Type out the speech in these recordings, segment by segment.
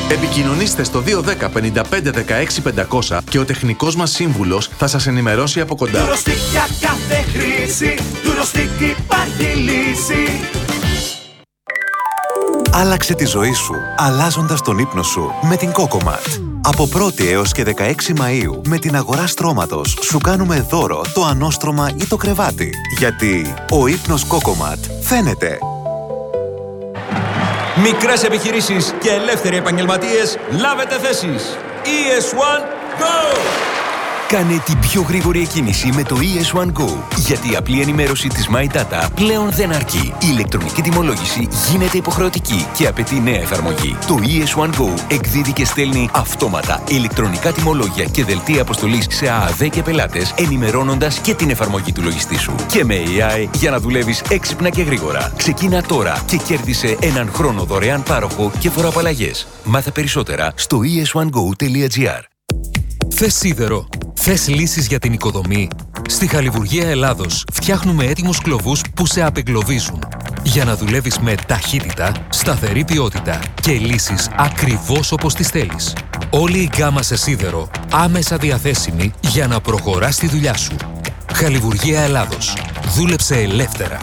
Επικοινωνήστε στο 210 55 16 500 και ο τεχνικός μας σύμβουλος θα σας ενημερώσει από κοντά. Durostick για κάθε χρήση, Durostick υπάρχει λύση. Άλλαξε τη ζωή σου, αλλάζοντας τον ύπνο σου με την Cocomat. Από 1η έως και 16 Μαΐου, με την αγορά στρώματος, σου κάνουμε δώρο το ανώστρωμα ή το κρεβάτι. Γιατί ο ύπνος Cocomat φαίνεται. Μικρές επιχειρήσεις και ελεύθεροι επαγγελματίες, λάβετε θέσεις. ES1 Go! Κάνε την πιο γρήγορη εκκίνηση με το ES1 Go. Γιατί η απλή ενημέρωση της My Data πλέον δεν αρκεί. Η ηλεκτρονική τιμολόγηση γίνεται υποχρεωτική και απαιτεί νέα εφαρμογή. Το ES1 Go εκδίδει και στέλνει αυτόματα ηλεκτρονικά τιμολόγια και δελτία αποστολής σε ΑΑΔ και πελάτες, ενημερώνοντας και την εφαρμογή του λογιστή σου. Και με AI για να δουλεύεις έξυπνα και γρήγορα. Ξεκίνα τώρα και κέρδισε έναν χρόνο δωρεάν πάροχο και φοροαπαλλαγές. Μάθε περισσότερα στο es1go.gr. Θες σίδερο? Θες λύσεις για την οικοδομή? Στη Χαλιβουργία Ελλάδος φτιάχνουμε έτοιμους κλωβούς που σε απεγκλωβίζουν. Για να δουλεύεις με ταχύτητα, σταθερή ποιότητα και λύσεις ακριβώς όπως τις θέλεις. Όλη η γκάμα σε σίδερο άμεσα διαθέσιμη για να προχωράς τη δουλειά σου. Χαλιβουργία Ελλάδος. Δούλεψε ελεύθερα.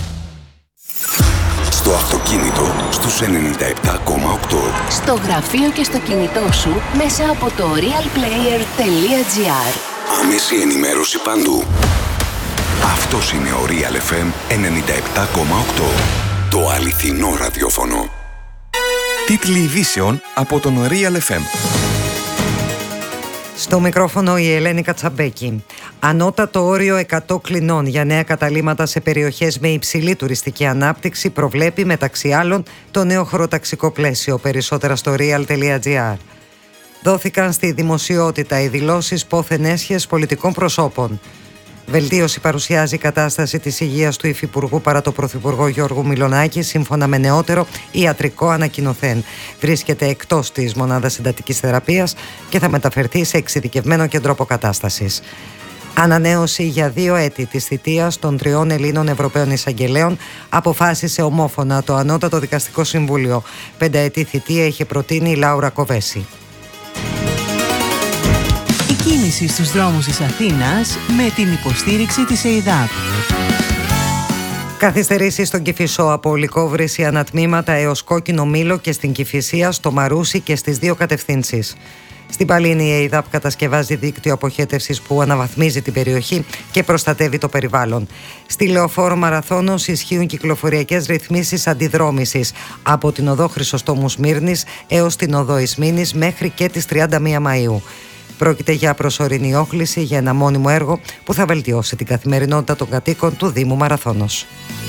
Στο αυτοκίνητο στους 97,8. Στο γραφείο και στο κινητό σου μέσα από το realplayer.gr. Άμεση ενημέρωση παντού. Αυτός είναι ο Real FM 97,8. Το αληθινό ραδιόφωνο. Τίτλοι ειδήσεων από τον Real FM. Στο μικρόφωνο η Ελένη Κατσαμπέκη. Ανώτατο όριο 100 κλινών για νέα καταλύματα σε περιοχές με υψηλή τουριστική ανάπτυξη προβλέπει μεταξύ άλλων το νέο χωροταξικό πλαίσιο. Περισσότερα στο real.gr. Δόθηκαν στη δημοσιότητα οι δηλώσεις πόθεν έσχες πολιτικών προσώπων. Βελτίωση παρουσιάζει η κατάσταση της υγείας του Υφυπουργού παρά το Πρωθυπουργό Γιώργου Μιλονάκη, σύμφωνα με νεότερο ιατρικό ανακοινωθέν. Βρίσκεται εκτός της μονάδας εντατικής θεραπείας και θα μεταφερθεί σε εξειδικευμένο κέντρο αποκατάστασης. Ανανέωση για 2 έτη της θητείας των 3 Ελλήνων Ευρωπαίων Εισαγγελέων αποφάσισε ομόφωνα το Ανώτατο Δικαστικό Συμβούλιο. 5ετή θητεία είχε προτείνει η Λάουρα Κοβέση. Κίνηση στους δρόμους της Αθήνας με την υποστήριξη της ΕΙΔΑΠ. Καθυστερήσεις στον Κηφισό από Λυκόβρηση ανατμήματα έως Κόκκινο Μήλο και στην Κηφισία, στο Μαρούσι και στις 2 κατευθύνσεις. Στην Παλίνη η ΕΙΔΑΠ κατασκευάζει δίκτυο αποχέτευσης που αναβαθμίζει την περιοχή και προστατεύει το περιβάλλον. Στη Λεωφόρο Μαραθώνος ισχύουν κυκλοφοριακές ρυθμίσεις αντιδρόμησης από την οδό Χρυσοστόμου Σμύρνης έως την οδό Ισμήνης μέχρι και τις 31 Μαΐου. Πρόκειται για προσωρινή όχληση για ένα μόνιμο έργο που θα βελτιώσει την καθημερινότητα των κατοίκων του Δήμου Μαραθώνος.